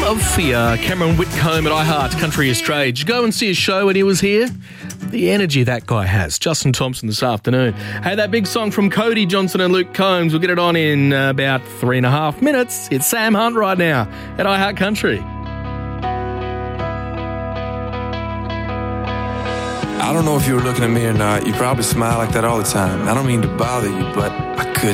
of Fear. Cameron Whitcomb at iHeart Country Australia. Did you go and see his show when he was here? The energy that guy has. Justin Thompson this afternoon. Hey, that big song from Cody Johnson and Luke Combs. We'll get it on in about 3.5 minutes. It's Sam Hunt right now at iHeart Country. I don't know if you were looking at me or not. You probably smile like that all the time. I don't mean to bother you, but I could.